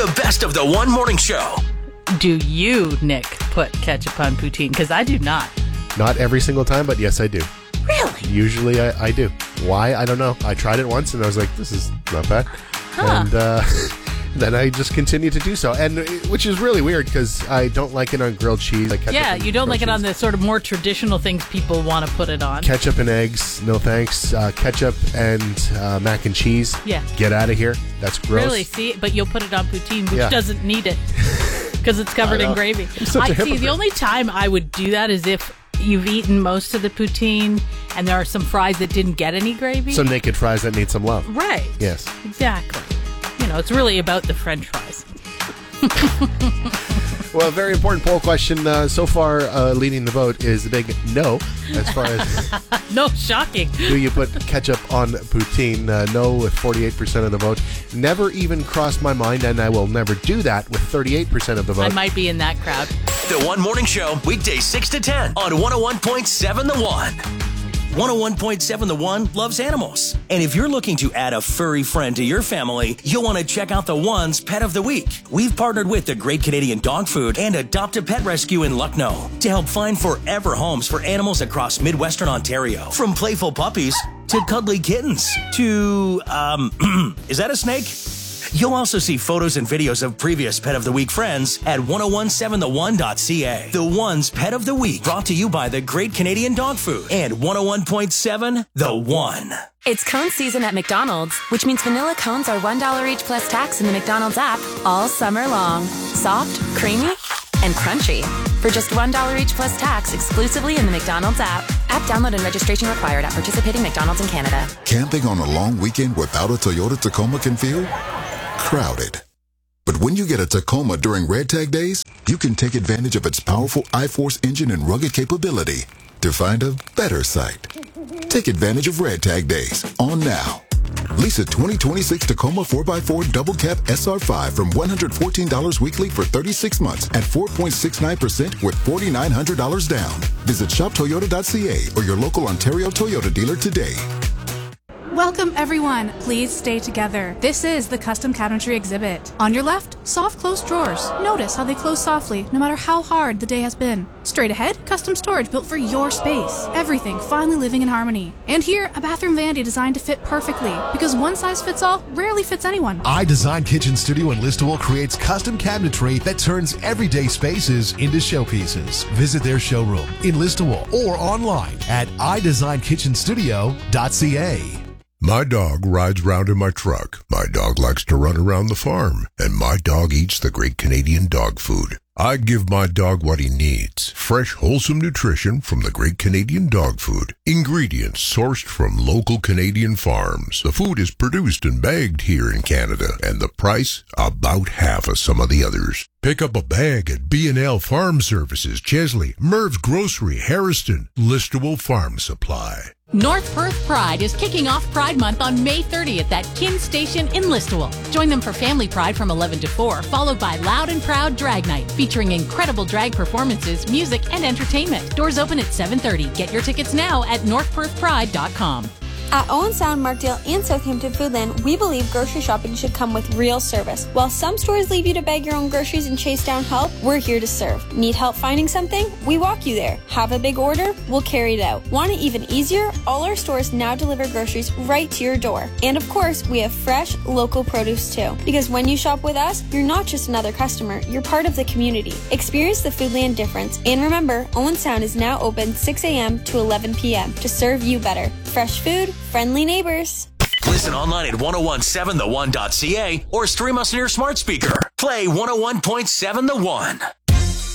The best of the One Morning Show. Do you, Nick, put ketchup on poutine? Because I do not. Not every single time, but yes, I do. Really? Usually I do. Why? I don't know. I tried it once and I was like, this is not bad. And then I just continue to do so. And which is really weird because I don't like it on grilled cheese. Yeah, you don't like it on the sort of more traditional things people want to put it on. Ketchup and eggs, no thanks. Ketchup and mac and cheese. Yeah. Get out of here. That's gross. Really? See? But you'll put it on poutine, which doesn't need it because it's covered in gravy. See, the only time I would do that is if you've eaten most of the poutine and there are some fries that didn't get any gravy. Some naked fries that need some love. Right. Yes. Exactly. You know, it's really about the French fries. Well, a very important poll question so far leading the vote is the big no, as far as... No, shocking. Do you put ketchup on poutine? No, with 48% of the vote. Never even crossed my mind, and I will never do that with 38% of the vote. I might be in that crowd. The One Morning Show, weekdays 6 to 10 on 101.7 The One. 101.7 The One loves animals. And if you're looking to add a furry friend to your family, you'll want to check out The One's Pet of the Week. We've partnered with the Great Canadian Dog Food and Adopt a Pet Rescue in Lucknow to help find forever homes for animals across Midwestern Ontario. From playful puppies to cuddly kittens to, is that a snake? You'll also see photos and videos of previous Pet of the Week friends at 1017thone.ca. The One's Pet of the Week, brought to you by the Great Canadian Dog Food and 101.7 The One. It's cone season at McDonald's, which means vanilla cones are $1 each plus tax in the McDonald's app all summer long. Soft, creamy, and crunchy. For just $1 each plus tax exclusively in the McDonald's app. App download and registration required at participating McDonald's in Canada. Camping on a long weekend without a Toyota Tacoma can feel crowded. But when you get a Tacoma during Red Tag Days, you can take advantage of its powerful I-Force engine and rugged capability to find a better site. Take advantage of Red Tag Days on now. Lease a 2026 Tacoma 4x4 Double Cab SR5 from $114 weekly for 36 months at 4.69% with $4,900 down. Visit shoptoyota.ca or your local Ontario Toyota dealer today. Welcome everyone. Please stay together. This is the Custom Cabinetry exhibit. On your left, soft closed drawers. Notice how they close softly no matter how hard the day has been. Straight ahead, custom storage built for your space. Everything finally living in harmony. And here, a bathroom vanity designed to fit perfectly because one size fits all rarely fits anyone. iDesign Kitchen Studio in Listowel creates custom cabinetry that turns everyday spaces into showpieces. Visit their showroom in Listowel or online at iDesignKitchenStudio.ca. My dog rides round in my truck. My dog likes to run around the farm. And my dog eats the Great Canadian Dog Food. I give my dog what he needs. Fresh, wholesome nutrition from the Great Canadian Dog Food. Ingredients sourced from local Canadian farms. The food is produced and bagged here in Canada. And the price, about half of some of the others. Pick up a bag at B&L Farm Services, Chesley, Merv's Grocery, Harrison, Listowel Farm Supply. North Perth Pride is kicking off Pride Month on May 30th at Kin Station in Listowel. Join them for Family Pride from 11 to 4, followed by Loud and Proud Drag Night, featuring incredible drag performances, music, and entertainment. Doors open at 7:30. Get your tickets now at northperthpride.com. At Owen Sound, Markdale, and Southampton Foodland, we believe grocery shopping should come with real service. While some stores leave you to bag your own groceries and chase down help, we're here to serve. Need help finding something? We walk you there. Have a big order? We'll carry it out. Want it even easier? All our stores now deliver groceries right to your door. And of course, we have fresh, local produce too. Because when you shop with us, you're not just another customer, you're part of the community. Experience the Foodland difference. And remember, Owen Sound is now open 6 a.m. to 11 p.m. to serve you better. Fresh food, friendly neighbors. Listen online at 1017thone.ca or stream us on your smart speaker. Play 101.7 The One.